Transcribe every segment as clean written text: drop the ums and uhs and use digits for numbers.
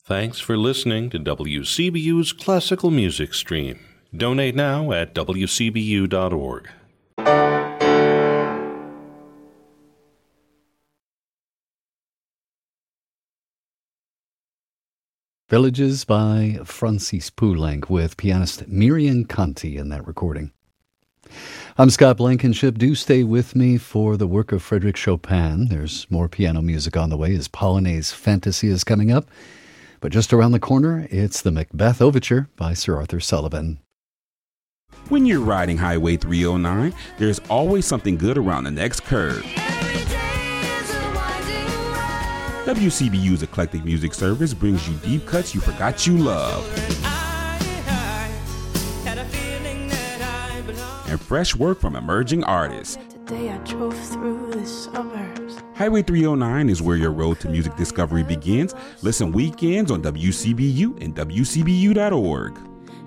Thanks for listening to WCBU's Classical Music Stream. Donate now at wcbu.org. Villages by Francis Poulenc with pianist Miriam Conti in that recording. I'm Scott Blankenship. Do stay with me for the work of Frédéric Chopin. There's more piano music on the way as Polonaise Fantasy is coming up. But just around the corner, it's the Macbeth Overture by Sir Arthur Sullivan. When you're riding Highway 309, there's always something good around the next curve. WCBU's eclectic music service brings you deep cuts you forgot you love. And fresh work from emerging artists. Today I drove through the suburbs. Highway 309 is where your road to music discovery begins. Listen weekends on WCBU and WCBU.org.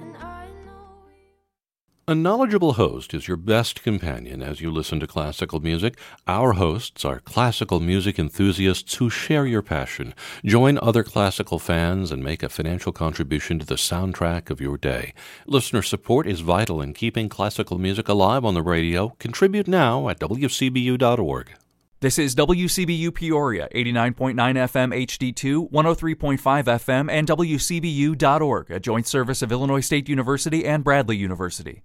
A knowledgeable host is your best companion as you listen to classical music. Our hosts are classical music enthusiasts who share your passion. Join other classical fans and make a financial contribution to the soundtrack of your day. Listener support is vital in keeping classical music alive on the radio. Contribute now at WCBU.org. This is WCBU Peoria, 89.9 FM HD2, 103.5 FM, and WCBU.org, a joint service of Illinois State University and Bradley University.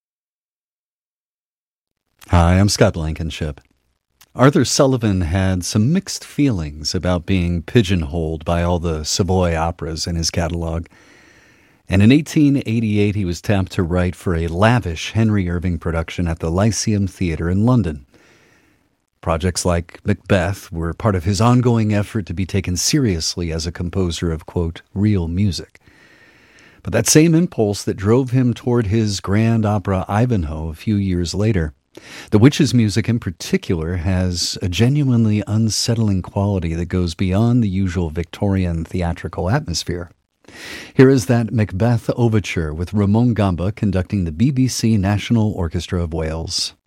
Hi, I'm Scott Blankenship. Arthur Sullivan had some mixed feelings about being pigeonholed by all the Savoy operas in his catalog. And in 1888, he was tapped to write for a lavish Henry Irving production at the Lyceum Theatre in London. Projects like Macbeth were part of his ongoing effort to be taken seriously as a composer of, quote, real music. But that same impulse that drove him toward his grand opera Ivanhoe a few years later. The Witch's music in particular has a genuinely unsettling quality that goes beyond the usual Victorian theatrical atmosphere. Here is that Macbeth Overture with Ramon Gamba conducting the BBC National Orchestra of Wales.